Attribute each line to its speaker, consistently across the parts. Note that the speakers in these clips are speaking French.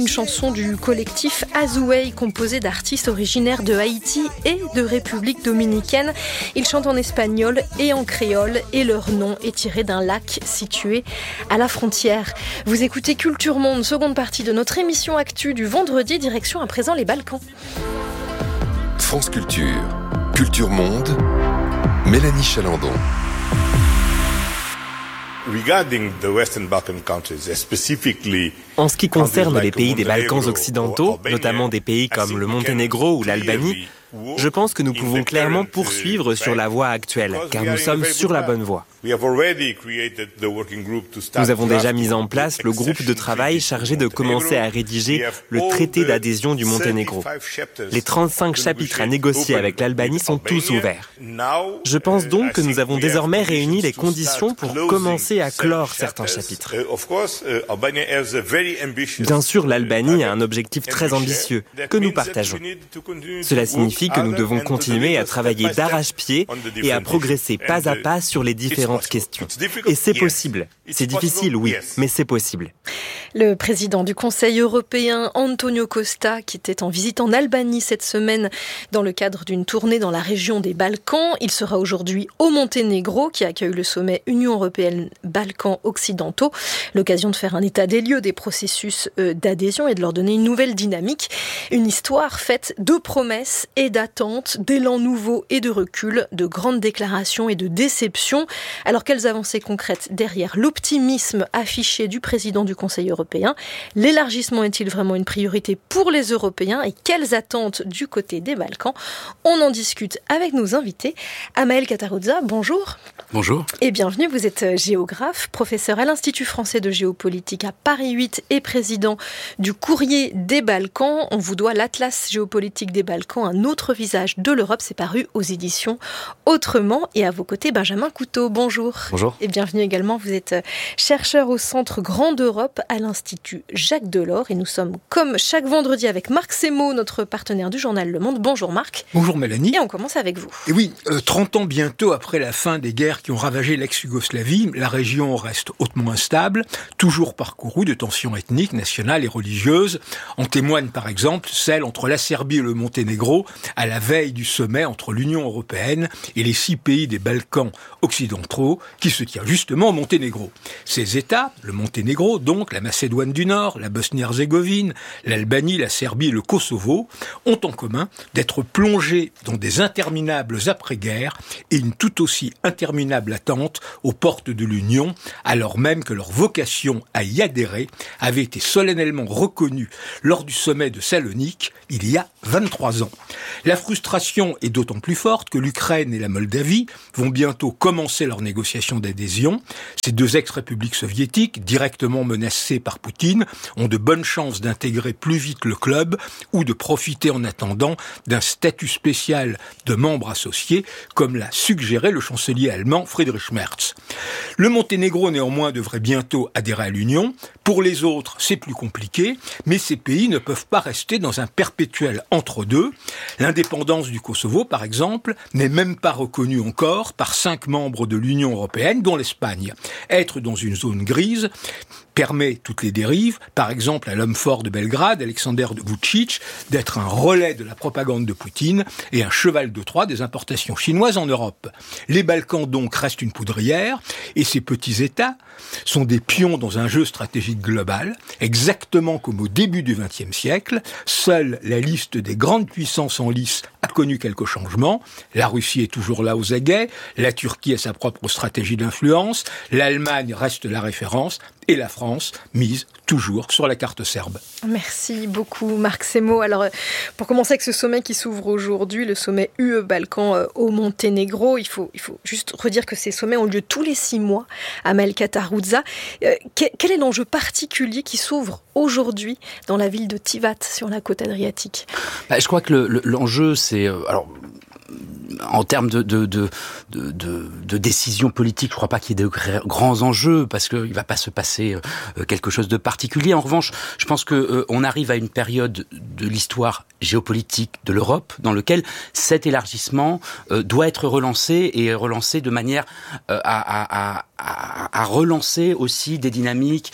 Speaker 1: Une chanson du collectif Azuay, composée d'artistes originaires de Haïti et de République dominicaine. Ils chantent en espagnol et en créole et leur nom est tiré d'un lac situé à la frontière. Vous écoutez Culture Monde, seconde partie de notre émission Actu du vendredi, direction à présent les Balkans.
Speaker 2: France Culture, Culture Monde, Mélanie Chalandon.
Speaker 3: En ce qui concerne les pays des Balkans occidentaux, notamment des pays comme le Monténégro ou l'Albanie, je pense que nous pouvons clairement poursuivre sur la voie actuelle, car nous sommes sur la bonne voie. Nous avons déjà mis en place le groupe de travail chargé de commencer à rédiger le traité d'adhésion du Monténégro. Les 35 chapitres à négocier avec l'Albanie sont tous ouverts. Je pense donc que nous avons désormais réuni les conditions pour commencer à clore certains chapitres. Bien sûr, l'Albanie a un objectif très ambitieux que nous partageons. Cela signifie que nous devons continuer à travailler d'arrache-pied et à progresser pas à pas sur les différentes questions. Et c'est possible. C'est difficile, oui, mais c'est possible.
Speaker 1: Le président du Conseil européen, Antonio Costa, qui était en visite en Albanie cette semaine dans le cadre d'une tournée dans la région des Balkans. Il sera aujourd'hui au Monténégro, qui accueille le sommet Union européenne-Balkans occidentaux. L'occasion de faire un état des lieux des processus d'adhésion et de leur donner une nouvelle dynamique. Une histoire faite de promesses et d'attentes, d'élan nouveau et de recul, de grandes déclarations et de déceptions. Alors, quelles avancées concrètes derrière l'optimisme affiché du président du Conseil européen? L'élargissement est-il vraiment une priorité pour les Européens? Et quelles attentes du côté des Balkans? On en discute avec nos invités. Amael Cataruzza, bonjour.
Speaker 4: Bonjour.
Speaker 1: Et bienvenue, vous êtes géographe, professeur à l'Institut français de géopolitique à Paris 8 et président du Courrier des Balkans. On vous doit l'Atlas géopolitique des Balkans, un autre visage de l'Europe. C'est paru aux éditions Autrement. Et à vos côtés, Benjamin Couteau, bonjour.
Speaker 4: Bonjour.
Speaker 1: Et bienvenue également, vous êtes chercheur au Centre Grande Europe à l'Institut Jacques Delors. Et nous sommes comme chaque vendredi avec Marc Semo, notre partenaire du journal Le Monde. Bonjour Marc.
Speaker 5: Bonjour Mélanie.
Speaker 1: Et on commence avec vous.
Speaker 5: Et oui, 30 ans bientôt après la fin des guerres qui ont ravagé l'ex-Yougoslavie, la région reste hautement instable, toujours parcourue de tensions ethniques, nationales et religieuses. En témoigne par exemple celle entre la Serbie et le Monténégro à la veille du sommet entre l'Union européenne et les 6 pays des Balkans occidentaux qui se tient justement au Monténégro. Ces États, le Monténégro donc, la Macédoine du Nord, la Bosnie-Herzégovine, l'Albanie, la Serbie et le Kosovo, ont en commun d'être plongés dans des interminables après-guerres et une tout aussi interminable attente aux portes de l'Union, alors même que leur vocation à y adhérer avait été solennellement reconnue lors du sommet de Salonique il y a 23 ans. La frustration est d'autant plus forte que l'Ukraine et la Moldavie vont bientôt commencer leurs négociations d'adhésion. Ces 2 ex-républiques soviétiques, directement menacées par Poutine, ont de bonnes chances d'intégrer plus vite le club ou de profiter en attendant d'un statut spécial de membre associé, comme l'a suggéré le chancelier allemand Friedrich Merz. Le Monténégro, néanmoins, devrait bientôt adhérer à l'Union. Pour les autres, c'est plus compliqué, mais ces pays ne peuvent pas rester dans un perpétuel entre-deux. L'indépendance du Kosovo, par exemple, n'est même pas reconnue encore par 5 membres de l'Union européenne, dont l'Espagne. Être dans une zone grise permet toutes les dérives, par exemple à l'homme fort de Belgrade, Alexander Vučić, d'être un relais de la propagande de Poutine et un cheval de Troie des importations chinoises en Europe. Les Balkans donc restent une poudrière et ces petits États sont des pions dans un jeu stratégique global, exactement comme au début du XXe siècle. Seule la liste des grandes puissances en lice a connu quelques changements. La Russie est toujours là aux aguets, la Turquie a sa propre stratégie d'influence, l'Allemagne reste la référence et la France mise toujours sur la carte serbe.
Speaker 1: Merci beaucoup Marc Semo. Alors pour commencer avec ce sommet qui s'ouvre aujourd'hui, le sommet UE-Balkans au Monténégro, il faut juste redire que ces sommets ont lieu tous les 6 mois à Amael Cataruzza. Quel est l'enjeu particulier qui s'ouvre aujourd'hui dans la ville de Tivat sur la côte adriatique?
Speaker 4: Je crois que l'enjeu c'est... en termes de décision politique, je crois pas qu'il y ait de grands enjeux, parce qu'il va pas se passer quelque chose de particulier. En revanche, je pense que on arrive à une période de l'histoire géopolitique de l'Europe dans lequel cet élargissement doit être relancé, et relancé de manière à relancer aussi des dynamiques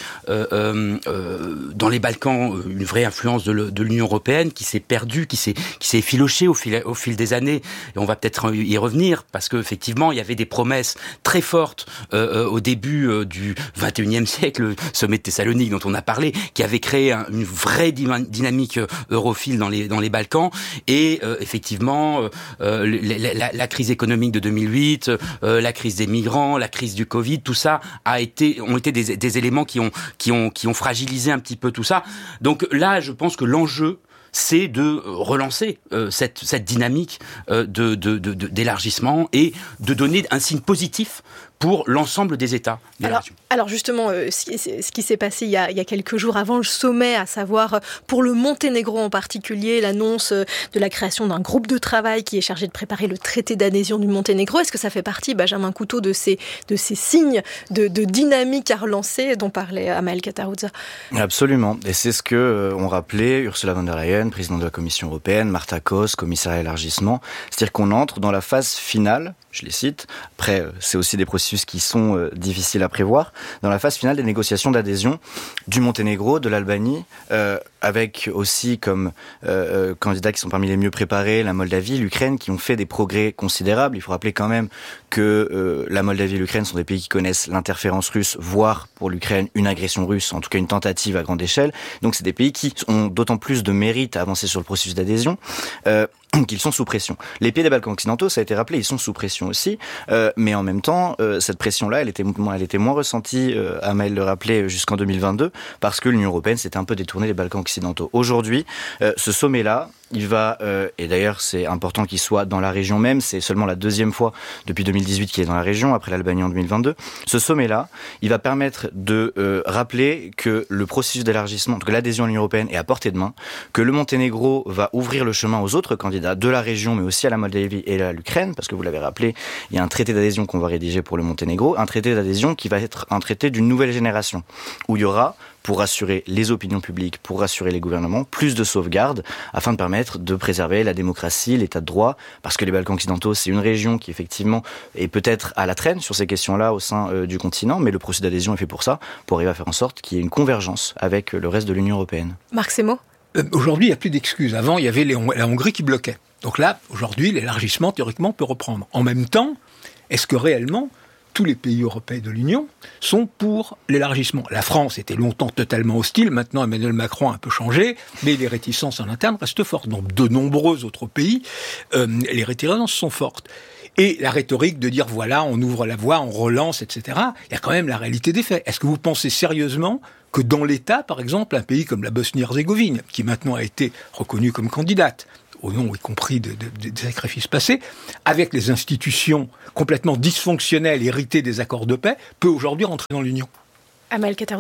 Speaker 4: dans les Balkans, une vraie influence de l'Union européenne qui s'est perdue, qui s'est effilochée au fil des années. Et on va peut-être y revenir, parce qu'effectivement, il y avait des promesses très fortes au début du XXIe siècle, le sommet de Thessalonique dont on a parlé, qui avait créé une vraie dynamique europhile dans les Balkans. Et effectivement, la crise économique de 2008, la crise des migrants, la crise du Covid, tout ça ont été des éléments qui ont fragilisé un petit peu tout ça. Donc là, je pense que l'enjeu, c'est de relancer cette dynamique d'élargissement et de donner un signe positif pour l'ensemble des États de la région.
Speaker 1: Alors justement, ce qui s'est passé il y a quelques jours avant le sommet, à savoir pour le Monténégro en particulier, l'annonce de la création d'un groupe de travail qui est chargé de préparer le traité d'adhésion du Monténégro. Est-ce que ça fait partie, Benjamin Couteau, de ces signes de dynamique à relancer dont parlait Amael Kattarouza?
Speaker 6: Absolument. Et c'est ce que ont rappelé Ursula von der Leyen, présidente de la Commission européenne, Marta Kos, commissaire à l'élargissement. C'est-à-dire qu'on entre dans la phase finale, je les cite, après c'est aussi des processus qui sont difficiles à prévoir, dans la phase finale des négociations d'adhésion du Monténégro, de l'Albanie, avec aussi comme candidats qui sont parmi les mieux préparés, la Moldavie, l'Ukraine, qui ont fait des progrès considérables. Il faut rappeler quand même que la Moldavie et l'Ukraine sont des pays qui connaissent l'interférence russe, voire pour l'Ukraine une agression russe, en tout cas une tentative à grande échelle. Donc c'est des pays qui ont d'autant plus de mérite à avancer sur le processus d'adhésion qu'ils sont sous pression. Les pays des Balkans occidentaux, ça a été rappelé, ils sont sous pression aussi, mais en même temps, cette pression-là, elle était moins ressentie, Amael le rappelait, jusqu'en 2022, parce que l'Union européenne s'était un peu détournée des Balkans occidentaux. Aujourd'hui, ce sommet-là, il va, et d'ailleurs c'est important qu'il soit dans la région même, c'est seulement la deuxième fois depuis 2018 qu'il est dans la région, après l'Albanie en 2022. Ce sommet-là, il va permettre de rappeler que le processus d'élargissement, en tout cas l'adhésion à l'Union européenne est à portée de main, que le Monténégro va ouvrir le chemin aux autres candidats de la région, mais aussi à la Moldavie et à l'Ukraine, parce que vous l'avez rappelé, il y a un traité d'adhésion qu'on va rédiger pour le Monténégro, un traité d'adhésion qui va être un traité d'une nouvelle génération, où il y aura, pour rassurer les opinions publiques, pour rassurer les gouvernements, plus de sauvegardes afin de permettre de préserver la démocratie, l'état de droit, parce que les Balkans occidentaux, c'est une région qui effectivement est peut-être à la traîne sur ces questions-là au sein du continent, mais le processus d'adhésion est fait pour ça, pour arriver à faire en sorte qu'il y ait une convergence avec le reste de l'Union européenne.
Speaker 1: Marc Semo ?
Speaker 5: Aujourd'hui, il n'y a plus d'excuses. Avant, il y avait la Hongrie qui bloquait. Donc là, aujourd'hui, l'élargissement, théoriquement, peut reprendre. En même temps, est-ce que réellement tous les pays européens de l'Union sont pour l'élargissement? La France était longtemps totalement hostile, maintenant Emmanuel Macron a un peu changé, mais les réticences en interne restent fortes. Dans de nombreux autres pays, les réticences sont fortes. Et la rhétorique de dire voilà, on ouvre la voie, on relance, etc., il y a quand même la réalité des faits. Est-ce que vous pensez sérieusement que dans l'État, par exemple, un pays comme la Bosnie-Herzégovine, qui maintenant a été reconnue comme candidate, au nom y compris des sacrifices passés, avec les institutions complètement dysfonctionnelles, héritées des accords de paix, peut aujourd'hui rentrer dans l'Union?
Speaker 1: Amael Kattarouza ?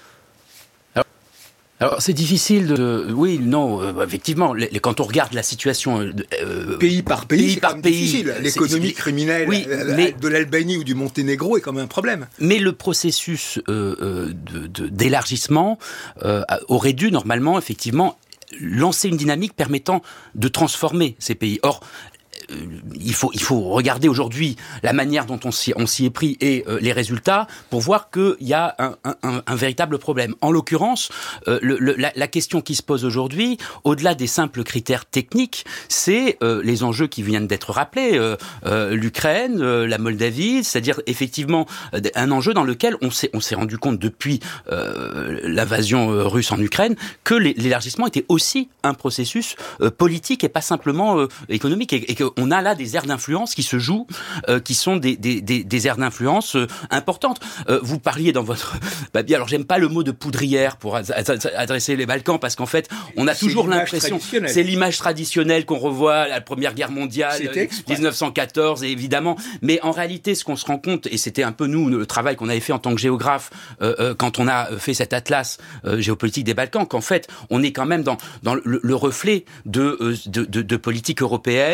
Speaker 4: Alors c'est difficile de... Oui, non, effectivement, quand on regarde la situation...
Speaker 5: pays par pays,
Speaker 4: c'est
Speaker 5: difficile. L'économie criminelle de l'Albanie ou du Monténégro est quand même un problème.
Speaker 4: Mais le processus d'élargissement aurait dû normalement, effectivement, lancer une dynamique permettant de transformer ces pays. Or, il faut regarder aujourd'hui la manière dont on s'y est pris et les résultats pour voir qu'il y a un véritable problème. En l'occurrence, la question qui se pose aujourd'hui, au-delà des simples critères techniques, c'est les enjeux qui viennent d'être rappelés, l'Ukraine, la Moldavie, c'est-à-dire effectivement un enjeu dans lequel on s'est rendu compte depuis l'invasion russe en Ukraine que l'élargissement était aussi un processus politique et pas simplement économique, et qu'on a là des aires d'influence qui se jouent, qui sont des aires d'influence importantes. Vous parliez dans votre papier, alors j'aime pas le mot de poudrière pour adresser les Balkans, parce qu'en fait, on a toujours l'impression, c'est l'image traditionnelle qu'on revoit à la Première Guerre mondiale, 1914, évidemment. Mais en réalité, ce qu'on se rend compte, et c'était un peu nous, le travail qu'on avait fait en tant que géographe, quand on a fait cet atlas géopolitique des Balkans, qu'en fait, on est quand même dans le reflet de politique européenne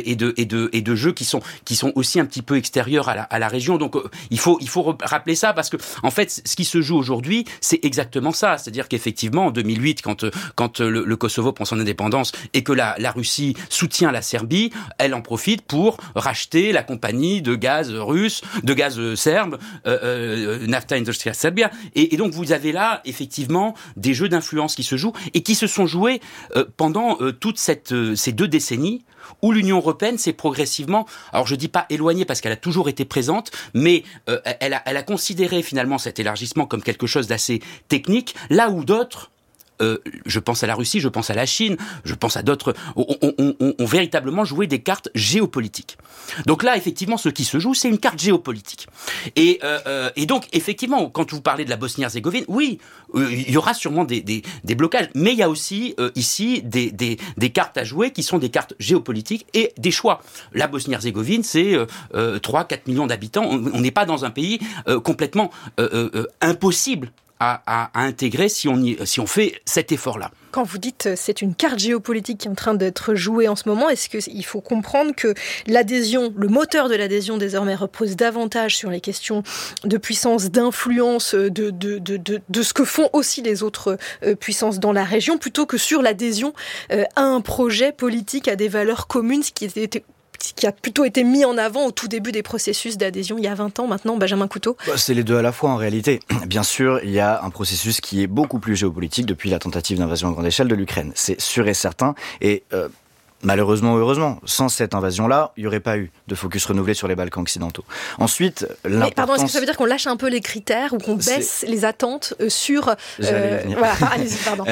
Speaker 4: et de jeux qui sont aussi un petit peu extérieurs à la région. Donc il faut rappeler ça, parce que en fait ce qui se joue aujourd'hui, c'est exactement ça. C'est-à-dire qu'effectivement en 2008, quand le Kosovo prend son indépendance et que la Russie soutient la Serbie, elle en profite pour racheter la compagnie de gaz russe, de gaz serbe, Nafta Industria Serbia. Et donc vous avez là effectivement des jeux d'influence qui se jouent et qui se sont joués pendant toute ces 2 décennies, où l'Union européenne s'est progressivement, alors je dis pas éloignée parce qu'elle a toujours été présente, mais elle a considéré finalement cet élargissement comme quelque chose d'assez technique, là où d'autres, je pense à la Russie, je pense à la Chine, je pense à d'autres, ont véritablement joué des cartes géopolitiques. Donc là, effectivement, ce qui se joue, c'est une carte géopolitique. Et donc, effectivement, quand vous parlez de la Bosnie-Herzégovine, oui, il y aura sûrement des blocages, mais il y a aussi ici des cartes à jouer qui sont des cartes géopolitiques et des choix. La Bosnie-Herzégovine, c'est 3-4 millions d'habitants. On n'est pas dans un pays complètement impossible à intégrer si on fait cet effort-là.
Speaker 1: Quand vous dites c'est une carte géopolitique qui est en train d'être jouée en ce moment, est-ce qu'il faut comprendre que l'adhésion, le moteur de l'adhésion désormais repose davantage sur les questions de puissance, d'influence, de ce que font aussi les autres puissances dans la région, plutôt que sur l'adhésion à un projet politique, à des valeurs communes, ce qui a plutôt été mis en avant au tout début des processus d'adhésion il y a 20 ans maintenant, Benjamin Couteau?
Speaker 6: C'est les deux à la fois en réalité. Bien sûr, il y a un processus qui est beaucoup plus géopolitique depuis la tentative d'invasion à grande échelle de l'Ukraine. C'est sûr et certain. Et malheureusement ou heureusement, sans cette invasion-là, il n'y aurait pas eu de focus renouvelé sur les Balkans occidentaux. Ensuite, l'importance...
Speaker 1: Mais pardon, est-ce que ça veut dire qu'on lâche un peu les critères ou qu'on baisse les attentes sur...
Speaker 6: Voilà,
Speaker 1: allez-y, pardon.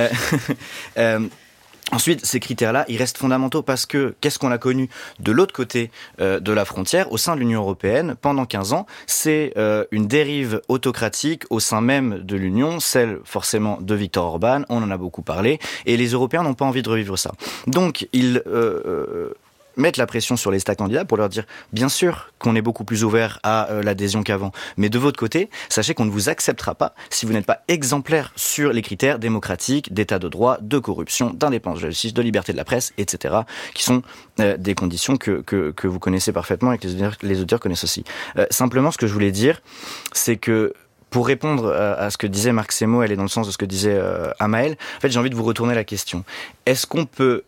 Speaker 6: Ensuite, ces critères-là, ils restent fondamentaux parce que qu'est-ce qu'on a connu de l'autre côté de la frontière, au sein de l'Union européenne, pendant 15 ans, c'est une dérive autocratique au sein même de l'Union, celle forcément de Viktor Orban, on en a beaucoup parlé, et les Européens n'ont pas envie de revivre ça. Donc, ils mettre la pression sur les États candidats pour leur dire, bien sûr qu'on est beaucoup plus ouvert à l'adhésion qu'avant, mais de votre côté, sachez qu'on ne vous acceptera pas si vous n'êtes pas exemplaire sur les critères démocratiques, d'état de droit, de corruption, d'indépendance de la justice, de liberté de la presse, etc., qui sont des conditions que vous connaissez parfaitement et que les auditeurs connaissent aussi. Simplement, ce que je voulais dire, c'est que pour répondre à ce que disait Marc Semo, elle est dans le sens de ce que disait Amael, en fait, j'ai envie de vous retourner la question. Est-ce qu'on peut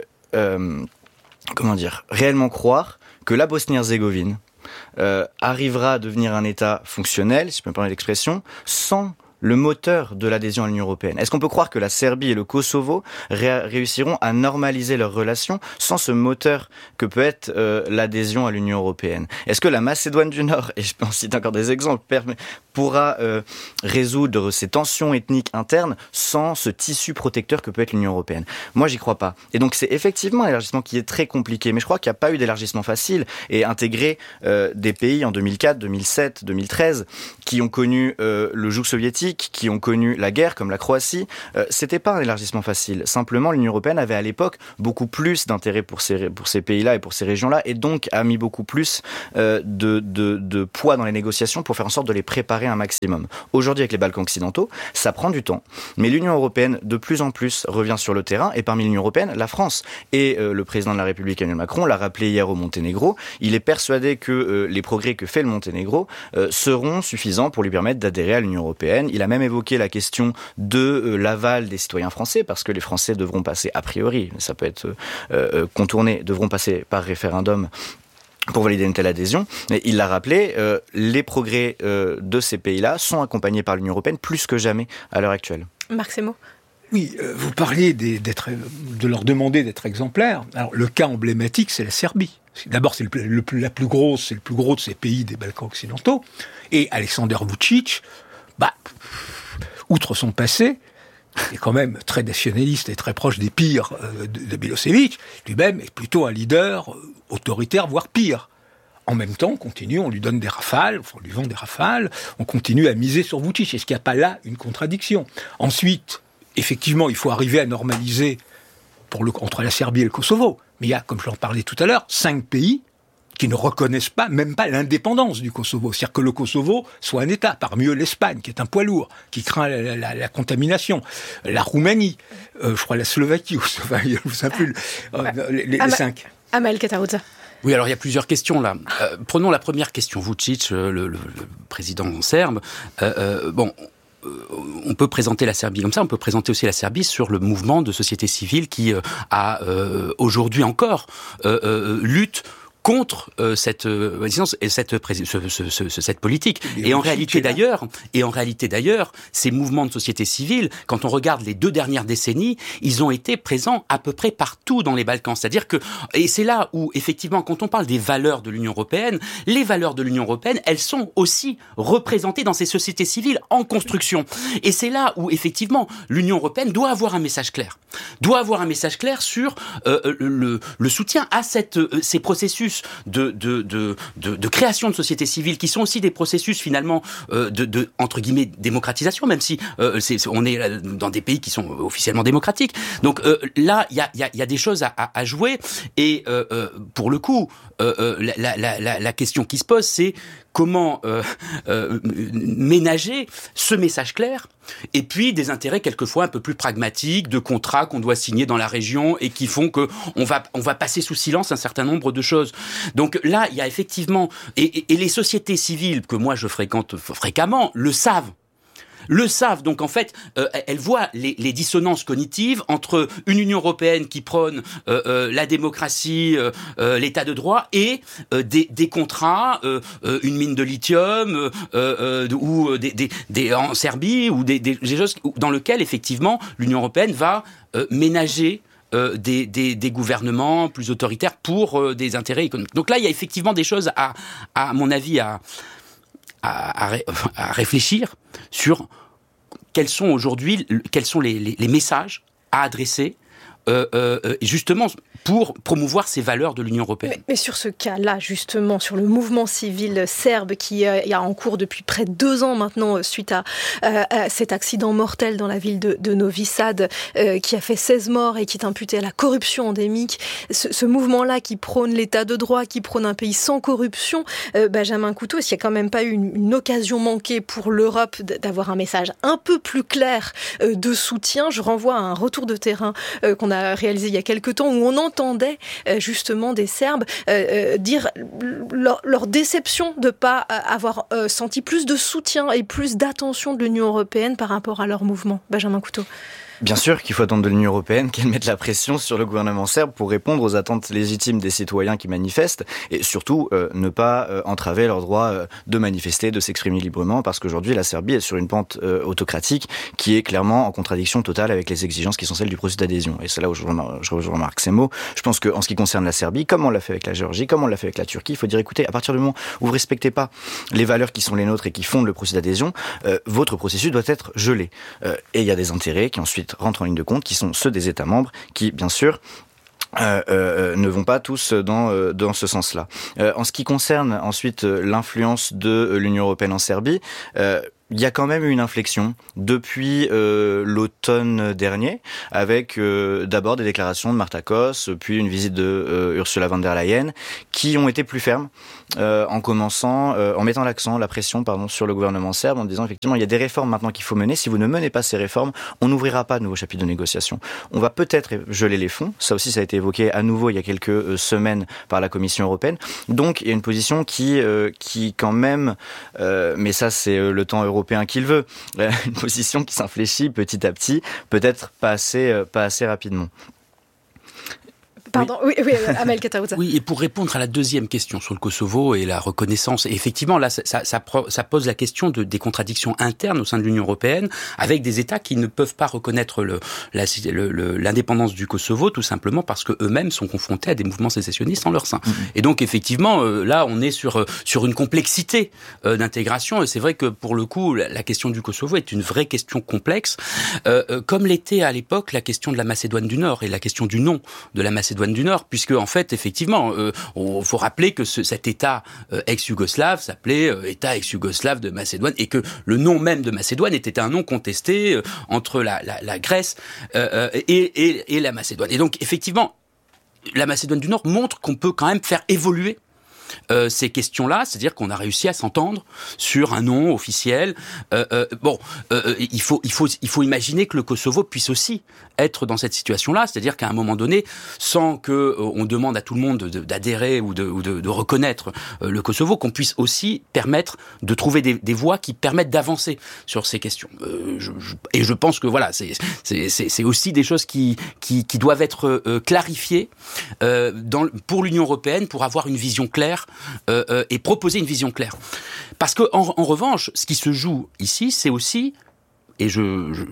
Speaker 6: réellement croire que la Bosnie-Herzégovine arrivera à devenir un État fonctionnel, si je peux me permettre l'expression, sans le moteur de l'adhésion à l'Union européenne? Est-ce qu'on peut croire que la Serbie et le Kosovo réussiront à normaliser leurs relations sans ce moteur que peut être l'adhésion à l'Union européenne? Est-ce que la Macédoine du Nord, et je peux en citer encore des exemples, pourra résoudre ces tensions ethniques internes sans ce tissu protecteur que peut être l'Union européenne? Moi, j'y crois pas. Et donc, c'est effectivement un élargissement qui est très compliqué. Mais je crois qu'il n'y a pas eu d'élargissement facile. Et intégrer des pays en 2004, 2007, 2013, qui ont connu le joug soviétique, qui ont connu la guerre, comme la Croatie, c'était pas un élargissement facile. Simplement, l'Union européenne avait à l'époque beaucoup plus d'intérêt pour ces pays-là et pour ces régions-là, et donc a mis beaucoup plus de poids dans les négociations pour faire en sorte de les préparer un maximum. Aujourd'hui, avec les Balkans occidentaux, ça prend du temps, mais l'Union européenne, de plus en plus, revient sur le terrain, et parmi l'Union européenne, la France. Et le président de la République, Emmanuel Macron, l'a rappelé hier au Monténégro, il est persuadé que les progrès que fait le Monténégro seront suffisants pour lui permettre d'adhérer à l'Union européenne. Il a même évoqué la question de l'aval des citoyens français, parce que les Français devront passer, a priori, ça peut être contourné, devront passer par référendum pour valider une telle adhésion. Mais il l'a rappelé, les progrès de ces pays-là sont accompagnés par l'Union européenne plus que jamais à l'heure actuelle.
Speaker 1: Marc Semo.
Speaker 5: Oui, vous parliez de leur demander d'être exemplaires. Alors, le cas emblématique, c'est la Serbie. D'abord, c'est le plus gros de ces pays des Balkans occidentaux. Et Aleksandar Vučić, outre son passé, il est quand même très nationaliste et très proche des pires de Milosevic, lui-même est plutôt un leader autoritaire, voire pire. En même temps, on lui donne des rafales, on lui vend des rafales, on continue à miser sur Vučić. Est-ce qu'il n'y a pas là une contradiction? Ensuite, effectivement, il faut arriver à normaliser entre la Serbie et le Kosovo. Mais il y a, comme je l'en parlais tout à l'heure, 5 pays qui ne reconnaissent même pas l'indépendance du Kosovo. C'est-à-dire que le Kosovo soit un État, parmi eux l'Espagne, qui est un poids lourd, qui craint la contamination, la Roumanie, je crois la Slovaquie, je ne sais plus, les 5.
Speaker 1: Amel Kataoudza.
Speaker 4: Oui, alors il y a plusieurs questions là. Prenons la première question. Vučić, le président serbe, on peut présenter la Serbie comme ça, on peut présenter aussi la Serbie sur le mouvement de société civile qui a aujourd'hui encore lutte contre cette politique. Et en réalité d'ailleurs, ces mouvements de société civile, quand on regarde les 2 dernières décennies, ils ont été présents à peu près partout dans les Balkans. C'est-à-dire que, et c'est là où, effectivement, quand on parle des valeurs de l'Union européenne, les valeurs de l'Union européenne, elles sont aussi représentées dans ces sociétés civiles en construction. Et c'est là où, effectivement, l'Union européenne doit avoir un message clair. Sur le soutien à ces processus de création de sociétés civiles qui sont aussi des processus finalement de entre guillemets démocratisation, même si on est dans des pays qui sont officiellement démocratiques. Donc là il y a des choses à jouer et pour le coup la question qui se pose, c'est comment ménager ce message clair et puis des intérêts quelquefois un peu plus pragmatiques, de contrats qu'on doit signer dans la région et qui font que on va passer sous silence un certain nombre de choses. Donc là, il y a effectivement et les sociétés civiles que moi je fréquente fréquemment le savent. Donc en fait, elle voit les dissonances cognitives entre une Union européenne qui prône la démocratie, l'état de droit et des contrats, une mine de lithium ou des en Serbie ou des choses dans lesquelles effectivement l'Union européenne va ménager des gouvernements plus autoritaires pour des intérêts économiques. Donc là, il y a effectivement des choses à mon avis à réfléchir sur quels sont les messages à adresser justement pour promouvoir ces valeurs de l'Union européenne.
Speaker 1: Mais sur ce cas-là, justement, sur le mouvement civil serbe qui est en cours depuis près de 2 ans maintenant suite à cet accident mortel dans la ville de Novi Sad qui a fait 16 morts et qui est imputé à la corruption endémique, ce mouvement-là qui prône l'état de droit, qui prône un pays sans corruption, Benjamin Couto, est-ce qu'il n'y a quand même pas eu une occasion manquée pour l'Europe d'avoir un message un peu plus clair de soutien? Je renvoie à un retour de terrain qu'on a réalisé il y a quelques temps où on entendait justement des Serbes dire leur déception de ne pas avoir senti plus de soutien et plus d'attention de l'Union européenne par rapport à leur mouvement. Benjamin Couto.
Speaker 6: Bien sûr qu'il faut attendre de l'Union européenne qu'elle mette la pression sur le gouvernement serbe pour répondre aux attentes légitimes des citoyens qui manifestent et surtout ne pas entraver leur droit de manifester, de s'exprimer librement parce qu'aujourd'hui la Serbie est sur une pente autocratique qui est clairement en contradiction totale avec les exigences qui sont celles du processus d'adhésion. Et c'est là où je remarque ces mots. Je pense qu'en ce qui concerne la Serbie, comme on l'a fait avec la Géorgie, comme on l'a fait avec la Turquie, il faut dire écoutez, à partir du moment où vous respectez pas les valeurs qui sont les nôtres et qui fondent le processus d'adhésion, votre processus doit être gelé. Et il y a des intérêts qui ensuite rentrent en ligne de compte, qui sont ceux des États membres, qui, bien sûr, ne vont pas tous dans ce sens-là. En ce qui concerne ensuite l'influence de l'Union européenne en Serbie, il y a quand même eu une inflexion depuis l'automne dernier, avec d'abord des déclarations de Marta Kos, puis une visite de Ursula von der Leyen, qui ont été plus fermes, en mettant la pression sur le gouvernement serbe, en disant effectivement il y a des réformes maintenant qu'il faut mener. Si vous ne menez pas ces réformes, on n'ouvrira pas de nouveaux chapitres de négociation. On va peut-être geler les fonds. Ça aussi, ça a été évoqué à nouveau il y a quelques semaines par la Commission européenne. Donc il y a une position qui quand même, mais ça c'est le temps européen qu'il veut, une position qui s'infléchit petit à petit, peut-être pas assez rapidement.
Speaker 1: Pardon, oui, Amel Kataoudza.
Speaker 4: Oui, et pour répondre à la deuxième question sur le Kosovo et la reconnaissance, et effectivement, là, ça pose la question des contradictions internes au sein de l'Union européenne, avec des États qui ne peuvent pas reconnaître l'indépendance du Kosovo, tout simplement parce que eux-mêmes sont confrontés à des mouvements sécessionnistes en leur sein. Et donc, effectivement, là, on est sur une complexité d'intégration, et c'est vrai que, pour le coup, la question du Kosovo est une vraie question complexe, comme l'était à l'époque la question de la Macédoine du Nord et la question du nom de la Macédoine du Nord, puisque en fait, effectivement, faut rappeler que cet État ex-yougoslave s'appelait État ex-yougoslave de Macédoine, et que le nom même de Macédoine était un nom contesté entre la Grèce et la Macédoine. Et donc, effectivement, la Macédoine du Nord montre qu'on peut quand même faire évoluer ces questions-là, c'est-à-dire qu'on a réussi à s'entendre sur un nom officiel. Il faut imaginer que le Kosovo puisse aussi être dans cette situation-là, c'est-à-dire qu'à un moment donné, sans que on demande à tout le monde d'adhérer ou de reconnaître le Kosovo, qu'on puisse aussi permettre de trouver des voies qui permettent d'avancer sur ces questions. Je pense que voilà, c'est aussi des choses qui doivent être clarifiées pour l'Union européenne, pour avoir une vision claire et proposer une vision claire. Parce que en revanche, ce qui se joue ici, c'est aussi, et je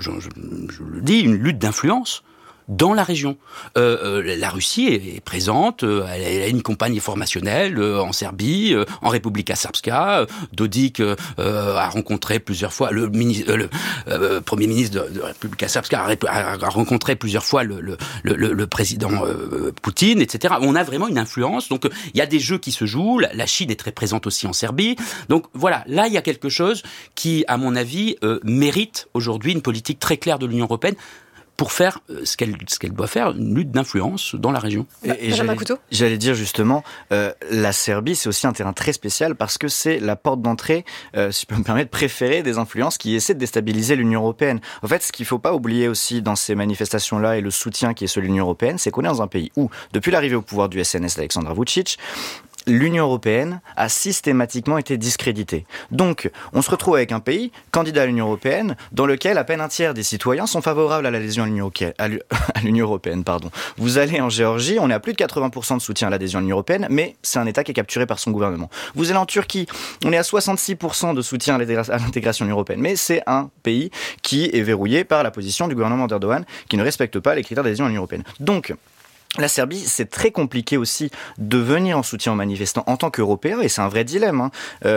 Speaker 4: le dis, une lutte d'influence dans la région. La Russie est présente, elle a une campagne formationnelle en Serbie, en Republika Srpska. Dodik a rencontré plusieurs fois le premier ministre de Republika Srpska a rencontré plusieurs fois le président Poutine, etc. On a vraiment une influence. Donc il y a des jeux qui se jouent. La Chine est très présente aussi en Serbie. Donc voilà, là il y a quelque chose qui, à mon avis, mérite aujourd'hui une politique très claire de l'Union européenne pour faire ce qu'elle doit faire, une lutte d'influence dans la région.
Speaker 6: Et j'allais dire justement, la Serbie, c'est aussi un terrain très spécial parce que c'est la porte d'entrée, si je peux me permettre, préférée des influences qui essaient de déstabiliser l'Union européenne. En fait, ce qu'il ne faut pas oublier aussi dans ces manifestations-là et le soutien qui est celui de l'Union européenne, c'est qu'on est dans un pays où, depuis l'arrivée au pouvoir du SNS d'Alexandar Vučić, l'Union européenne a systématiquement été discréditée. Donc, on se retrouve avec un pays candidat à l'Union européenne dans lequel à peine un tiers des citoyens sont favorables à l'adhésion à l'Union européenne. Vous allez en Géorgie, on est à plus de 80% de soutien à l'adhésion à l'Union européenne, mais c'est un État qui est capturé par son gouvernement. Vous allez en Turquie, on est à 66% de soutien à l'intégration à l'Union européenne, mais c'est un pays qui est verrouillé par la position du gouvernement d'Erdogan, qui ne respecte pas les critères d'adhésion à l'Union européenne. Donc, la Serbie, c'est très compliqué aussi de venir en soutien aux manifestants en tant qu'Européens, et c'est un vrai dilemme.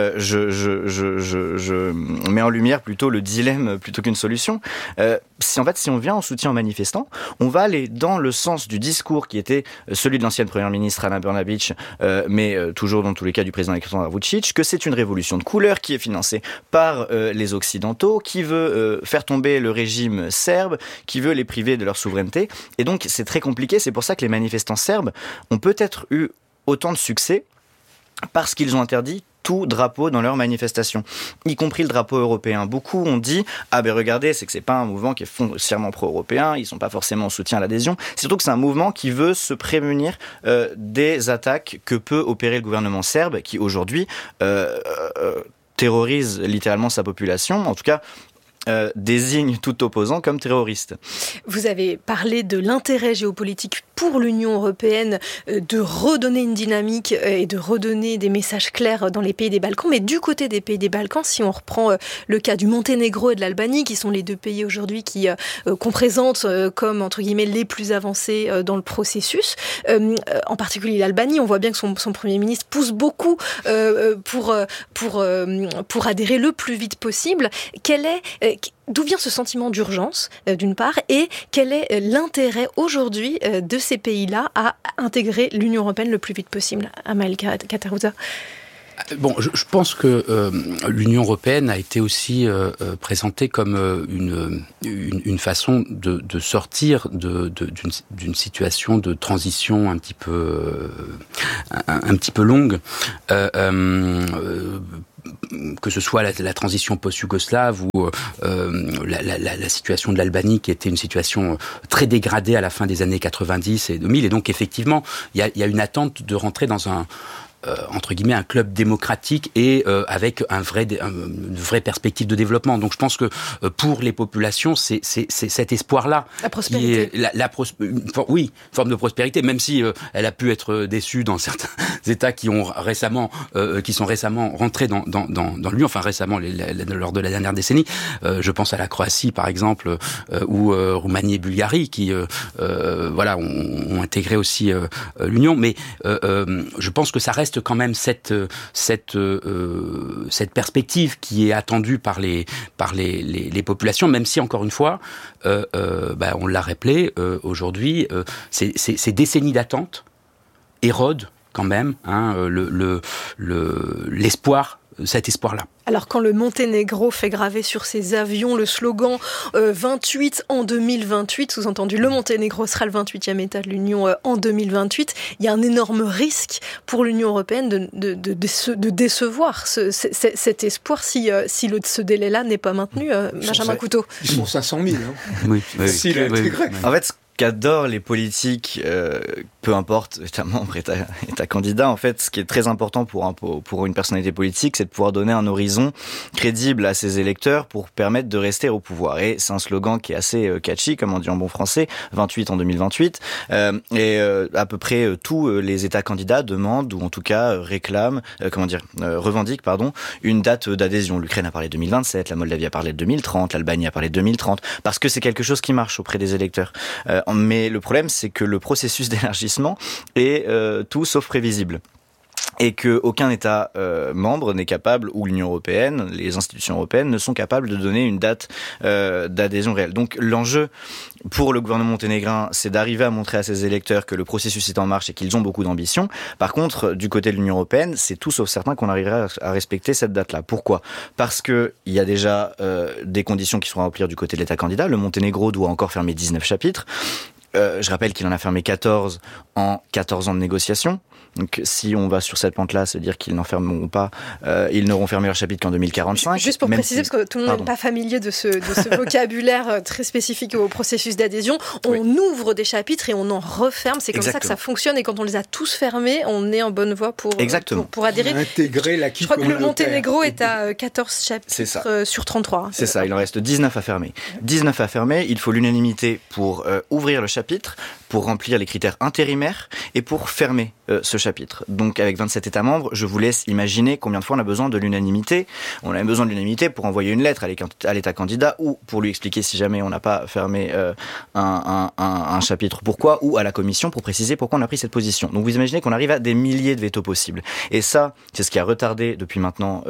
Speaker 6: Je mets en lumière plutôt le dilemme plutôt qu'une solution. Si on vient en soutien aux manifestants, on va aller dans le sens du discours qui était celui de l'ancienne première ministre Ana Brnabić, mais toujours dans tous les cas du président Aleksandar Vučić, que c'est une révolution de couleur qui est financée par les Occidentaux, qui veut faire tomber le régime serbe, qui veut les priver de leur souveraineté. Et donc c'est très compliqué, c'est pour ça que les manifestants serbes ont peut-être eu autant de succès parce qu'ils ont interdit tout drapeau dans leurs manifestations, y compris le drapeau européen. Beaucoup ont dit « Ah ben regardez, c'est que c'est pas un mouvement qui est foncièrement pro-européen, ils sont pas forcément en soutien à l'adhésion. » C'est surtout que c'est un mouvement qui veut se prémunir des attaques que peut opérer le gouvernement serbe, qui aujourd'hui terrorise littéralement sa population, en tout cas désigne tout opposant comme terroriste.
Speaker 1: Vous avez parlé de l'intérêt géopolitique pour l'Union européenne de redonner une dynamique et de redonner des messages clairs dans les pays des Balkans. Mais du côté des pays des Balkans, si on reprend le cas du Monténégro et de l'Albanie, qui sont les deux pays aujourd'hui qu'on présente comme, entre guillemets, les plus avancés dans le processus, en particulier l'Albanie, on voit bien que son Premier ministre pousse beaucoup pour adhérer le plus vite possible. D'où vient ce sentiment d'urgence, d'une part, et quel est l'intérêt aujourd'hui de ces pays-là à intégrer l'Union européenne le plus vite possible? Amael Katarouza.
Speaker 4: Bon, je pense que l'Union européenne a été aussi présentée comme une façon de sortir d'une situation de transition un petit peu longue. Que ce soit la transition post-yougoslave ou la situation de l'Albanie qui était une situation très dégradée à la fin des années 90 et 2000. Et donc effectivement, il y a une attente de rentrer dans entre guillemets un club démocratique et avec une vraie perspective de développement. Donc je pense que pour les populations, c'est cet espoir-là.
Speaker 1: La prospérité.
Speaker 4: Une forme de prospérité, même si elle a pu être déçue dans certains États qui sont récemment rentrés dans l'Union, enfin récemment lors de la dernière décennie. Je pense à la Croatie par exemple, ou Roumanie et Bulgarie qui ont intégré aussi l'Union. Mais je pense que ça reste quand même cette perspective qui est attendue par les populations, même si encore une fois, on l'a rappelé aujourd'hui, ces décennies d'attente érodent quand même l'espoir cet espoir-là.
Speaker 1: Alors quand le Monténégro fait graver sur ses avions le slogan 28 en 2028, sous-entendu le Monténégro sera le 28e État de l'Union en 2028, il y a un énorme risque pour l'Union européenne de décevoir cet espoir si ce délai-là n'est pas maintenu. Benjamin Couteau.
Speaker 5: Ils sont 500 000. Hein.
Speaker 4: Oui.
Speaker 6: En fait, qu'adorent les politiques, peu importe État membre, État candidat, en fait, ce qui est très important pour une personnalité politique, c'est de pouvoir donner un horizon crédible à ses électeurs pour permettre de rester au pouvoir. Et c'est un slogan qui est assez catchy, comme on dit en bon français, 28 en 2028. Et à peu près tous les États candidats demandent, ou en tout cas réclament, revendiquent, une date d'adhésion. L'Ukraine a parlé de 2027, la Moldavie a parlé de 2030, l'Albanie a parlé de 2030, parce que c'est quelque chose qui marche auprès des électeurs. Mais le problème, c'est que le processus d'élargissement est tout sauf prévisible. Et qu'aucun État membre n'est capable, ou l'Union européenne, les institutions européennes, ne sont capables de donner une date d'adhésion réelle. Donc l'enjeu pour le gouvernement monténégrin, c'est d'arriver à montrer à ses électeurs que le processus est en marche et qu'ils ont beaucoup d'ambition. Par contre, du côté de l'Union européenne, c'est tout sauf certain qu'on arrivera à respecter cette date-là. Pourquoi ? Parce qu'il y a déjà des conditions qui seront à remplir du côté de l'État candidat. Le Monténégro doit encore fermer 19 chapitres. Je rappelle qu'il en a fermé 14 en 14 ans de négociations. Donc, si on va sur cette pente-là, ça veut dire qu'ils n'en fermeront pas, ils n'auront fermé leur chapitre qu'en 2045.
Speaker 1: Juste pour préciser, parce que tout le monde n'est pas familier de ce vocabulaire très spécifique au processus d'adhésion, on ouvre des chapitres et on en referme. C'est comme ça que ça fonctionne. Et quand on les a tous fermés, on est en bonne voie pour adhérer.
Speaker 5: Intégrer l'acquis.
Speaker 1: Je crois que le Monténégro est à 14 chapitres sur 33.
Speaker 6: C'est ça, il en reste 19 à fermer. 19 à fermer, il faut l'unanimité pour ouvrir le chapitre, pour remplir les critères intérimaires et pour fermer ce chapitre. Donc avec 27 États membres, je vous laisse imaginer combien de fois on a besoin de l'unanimité. On a besoin de l'unanimité pour envoyer une lettre à l'État candidat ou pour lui expliquer si jamais on n'a pas fermé un chapitre pourquoi, ou à la Commission pour préciser pourquoi on a pris cette position. Donc vous imaginez qu'on arrive à des milliers de vétos possibles. Et ça, c'est ce qui a retardé depuis maintenant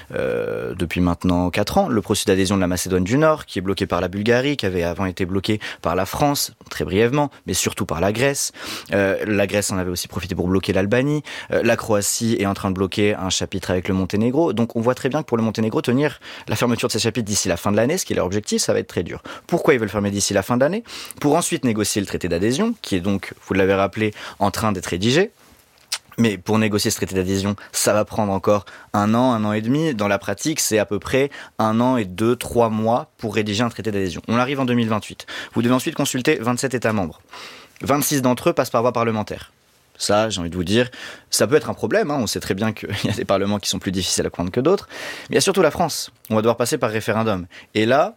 Speaker 6: 4 ans le processus d'adhésion de la Macédoine du Nord, qui est bloqué par la Bulgarie, qui avait avant été bloqué par la France, très brièvement, mais surtout par la Grèce. La Grèce en avait aussi profité pour bloquer l'Albanie. La Croatie est en train de bloquer un chapitre avec le Monténégro. Donc on voit très bien que pour le Monténégro, tenir la fermeture de ces chapitres d'ici la fin de l'année, ce qui est leur objectif, ça va être très dur. Pourquoi ils veulent fermer d'ici la fin de l'année ? Pour ensuite négocier le traité d'adhésion, qui est donc, vous l'avez rappelé, en train d'être rédigé. Mais pour négocier ce traité d'adhésion, ça va prendre encore 1 an et demi. Dans la pratique, c'est à peu près 1 an et 2-3 mois pour rédiger un traité d'adhésion. On arrive en 2028. Vous devez ensuite consulter 27 États membres. 26 d'entre eux passent par voie parlementaire. Ça, j'ai envie de vous dire, ça peut être un problème. On sait très bien qu'il y a des parlements qui sont plus difficiles à prendre que d'autres. Mais il y a surtout la France. On va devoir passer par référendum. Et là,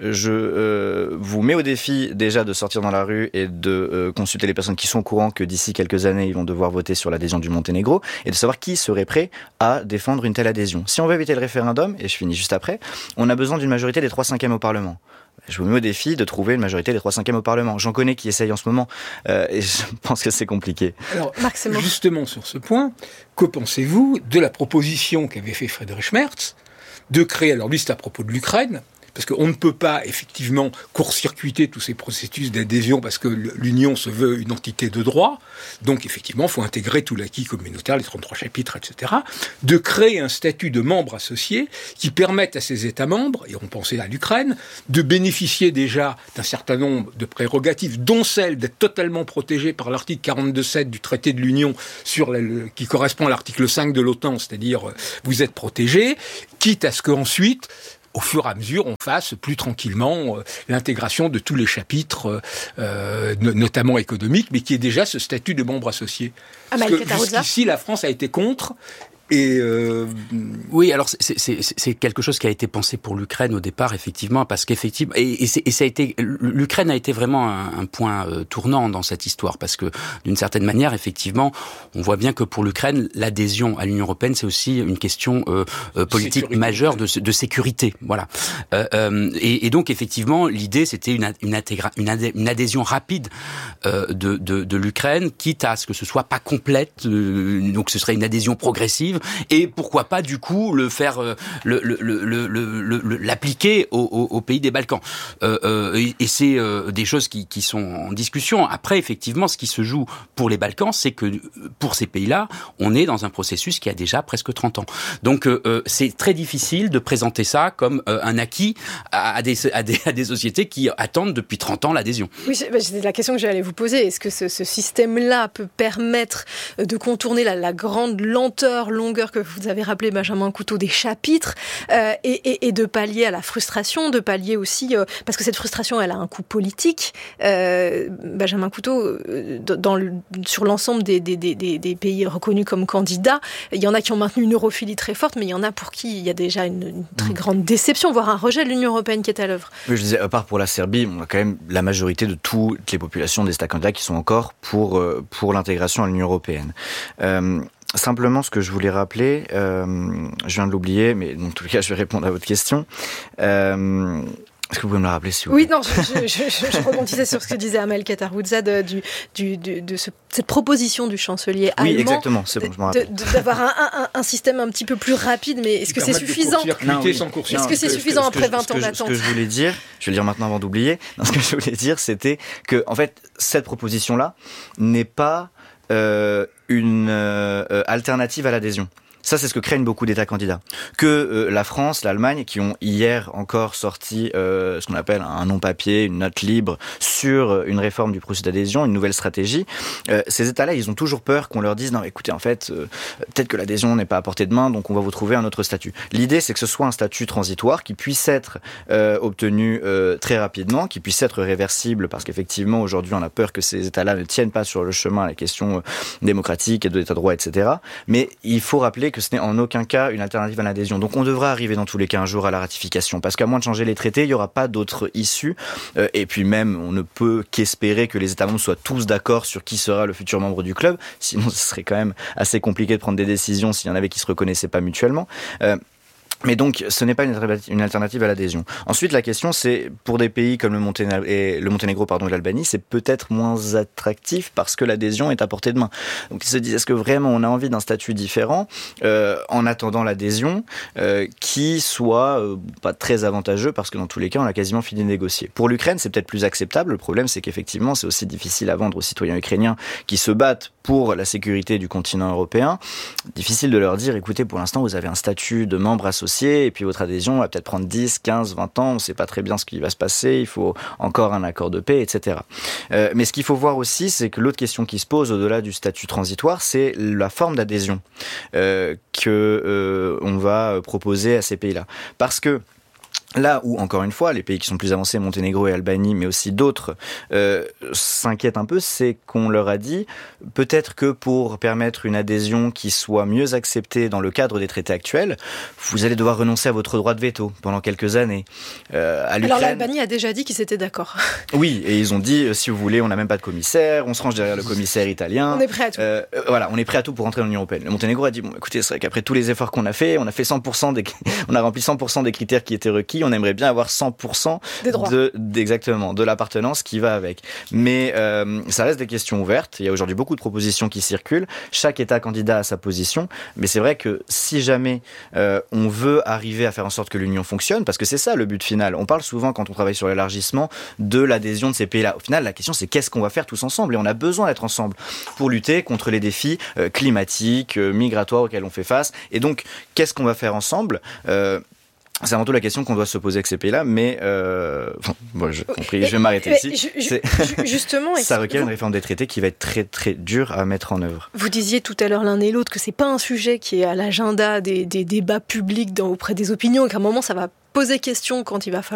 Speaker 6: je vous mets au défi déjà de sortir dans la rue et de consulter les personnes qui sont au courant que d'ici quelques années, ils vont devoir voter sur l'adhésion du Monténégro et de savoir qui serait prêt à défendre une telle adhésion. Si on veut éviter le référendum, et je finis juste après, on a besoin d'une majorité des 3/5 au Parlement. Je vous mets au défi de trouver une majorité des 3/5 au Parlement. J'en connais qui essayent en ce moment et je pense que c'est compliqué.
Speaker 5: Alors, justement sur ce point, que pensez-vous de la proposition qu'avait fait Friedrich Merz de créer, alors lui c'est à propos de l'Ukraine, parce qu'on ne peut pas effectivement court-circuiter tous ces processus d'adhésion parce que l'Union se veut une entité de droit, donc effectivement il faut intégrer tout l'acquis communautaire, les 33 chapitres, etc., de créer un statut de membre associé qui permette à ces États membres, et on pensait à l'Ukraine, de bénéficier déjà d'un certain nombre de prérogatives, dont celle d'être totalement protégé par l'article 42.7 du traité de l'Union qui correspond à l'article 5 de l'OTAN, c'est-à-dire vous êtes protégé, quitte à ce qu'ensuite au fur et à mesure, on fasse plus tranquillement l'intégration de tous les chapitres, notamment économiques, mais qui est déjà ce statut de membre associé. Parce que jusqu'ici, la France a été contre. Et
Speaker 4: oui, alors c'est quelque chose qui a été pensé pour l'Ukraine au départ, effectivement, parce qu'effectivement, et ça a été, l'Ukraine a été vraiment un point tournant dans cette histoire, parce que d'une certaine manière, effectivement, on voit bien que pour l'Ukraine, l'adhésion à l'Union européenne, c'est aussi une question politique majeure de sécurité, voilà. Et donc effectivement, l'idée c'était une adhésion rapide de l'Ukraine, quitte à ce que ce soit pas complète, donc ce serait une adhésion progressive. suivre, et pourquoi pas du coup le faire, l'appliquer aux pays des Balkans. Et c'est des choses qui sont en discussion. Après, effectivement, ce qui se joue pour les Balkans, c'est que pour ces pays-là, on est dans un processus qui a déjà presque 30 ans. Donc, c'est très difficile de présenter ça comme un acquis à des sociétés qui attendent depuis 30 ans l'adhésion.
Speaker 1: Oui, c'est la question que j'allais vous poser. Est-ce que ce système-là peut permettre de contourner la grande longueur que vous avez rappelé, Benjamin Couteau, des chapitres, et de pallier à la frustration, de pallier aussi, parce que cette frustration, elle a un coût politique. Benjamin Couteau, sur l'ensemble des pays reconnus comme candidats, il y en a qui ont maintenu une europhilie très forte, mais il y en a pour qui il y a déjà une très grande déception, voire un rejet de l'Union européenne qui est à l'œuvre.
Speaker 6: Oui, je disais, à part pour la Serbie, on a quand même la majorité de toutes les populations des États candidats qui sont encore pour l'intégration à l'Union européenne. Simplement, ce que je voulais rappeler, je viens de l'oublier, mais dans tous les cas, je vais répondre à votre question. Est-ce que vous pouvez me le rappeler, s'il vous plaît ?
Speaker 1: Oui, non, je rebondissais sur ce que disait Amel Kattaroudzad cette proposition du chancelier allemand.
Speaker 6: Oui, exactement, c'est bon, je m'en rappelle.
Speaker 1: D'avoir un système un petit peu plus rapide, mais est-ce que c'est suffisant ? Est-ce que c'est suffisant après 20 ans d'attente ?
Speaker 6: Ce que je voulais dire, je vais le dire maintenant avant d'oublier, ce que je voulais dire, c'était que, en fait, cette proposition-là n'est pas une alternative à l'adhésion. Ça, c'est ce que craignent beaucoup d'États candidats. Que la France, l'Allemagne, qui ont hier encore sorti ce qu'on appelle un non-papier, une note libre sur une réforme du processus d'adhésion, une nouvelle stratégie, ces États-là, ils ont toujours peur qu'on leur dise « Non, écoutez, en fait, peut-être que l'adhésion n'est pas à portée de main, donc on va vous trouver un autre statut. » L'idée, c'est que ce soit un statut transitoire qui puisse être obtenu très rapidement, qui puisse être réversible, parce qu'effectivement, aujourd'hui, on a peur que ces États-là ne tiennent pas sur le chemin à la question démocratique et de l'État de droit, etc. Mais il faut rappeler que ce n'est en aucun cas une alternative à l'adhésion. Donc on devra arriver dans tous les cas un jour à la ratification, parce qu'à moins de changer les traités, il n'y aura pas d'autre issue. Et puis même, on ne peut qu'espérer que les États membres soient tous d'accord sur qui sera le futur membre du club. Sinon, ce serait quand même assez compliqué de prendre des décisions s'il y en avait qui se reconnaissaient pas mutuellement. Mais donc, ce n'est pas une alternative à l'adhésion. Ensuite, la question, c'est, pour des pays comme le Monténégro et l'Albanie, c'est peut-être moins attractif parce que l'adhésion est à portée de main. Donc, ils se disent, est-ce que vraiment on a envie d'un statut différent en attendant l'adhésion qui soit pas très avantageux, parce que dans tous les cas, on a quasiment fini de négocier. Pour l'Ukraine, c'est peut-être plus acceptable. Le problème, c'est qu'effectivement, c'est aussi difficile à vendre aux citoyens ukrainiens qui se battent pour la sécurité du continent européen. Difficile de leur dire, écoutez, pour l'instant, vous avez un statut de membre associé, et puis votre adhésion va peut-être prendre 10, 15, 20 ans, on ne sait pas très bien ce qui va se passer, il faut encore un accord de paix, etc. Mais ce qu'il faut voir aussi, c'est que l'autre question qui se pose au-delà du statut transitoire, c'est la forme d'adhésion qu'on va proposer à ces pays-là. Parce que là où, encore une fois, les pays qui sont plus avancés, Monténégro et Albanie, mais aussi d'autres, s'inquiètent un peu, c'est qu'on leur a dit, peut-être que pour permettre une adhésion qui soit mieux acceptée dans le cadre des traités actuels, vous allez devoir renoncer à votre droit de veto pendant quelques années.
Speaker 1: Alors l'Albanie a déjà dit qu'ils étaient d'accord.
Speaker 6: Oui, et ils ont dit, si vous voulez, on n'a même pas de commissaire, on se range derrière le commissaire italien.
Speaker 1: On est prêt à tout.
Speaker 6: Voilà, on est prêt à tout pour rentrer dans l'Union européenne. Le Monténégro a dit, bon, écoutez, c'est vrai qu'après tous les efforts qu'on a fait, on a fait 100% on a rempli 100% des critères qui étaient requis, on aimerait bien avoir 100%
Speaker 1: des droits.
Speaker 6: Exactement, de l'appartenance qui va avec. Mais ça reste des questions ouvertes. Il y a aujourd'hui beaucoup de propositions qui circulent. Chaque État candidat a sa position. Mais c'est vrai que si jamais on veut arriver à faire en sorte que l'Union fonctionne, parce que c'est ça le but final. On parle souvent, quand on travaille sur l'élargissement, de l'adhésion de ces pays-là. Au final, la question, c'est qu'est-ce qu'on va faire tous ensemble ? Et on a besoin d'être ensemble pour lutter contre les défis climatiques, migratoires auxquels on fait face. Et donc, qu'est-ce qu'on va faire ensemble ? C'est avant tout la question qu'on doit se poser avec ces pays-là, mais bon, j'ai compris, je vais m'arrêter ici.
Speaker 1: Justement,
Speaker 6: ça requiert une réforme des traités qui va être très très dure à mettre en œuvre.
Speaker 1: Vous disiez tout à l'heure l'un et l'autre que c'est pas un sujet qui est à l'agenda des débats publics auprès des opinions, et qu'à un moment ça va poser question quand il va falloir